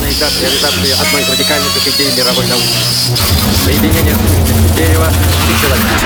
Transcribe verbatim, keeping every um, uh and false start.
главный этап реализации одной из радикальнейших идей мировой науки — соединение дерева и человека.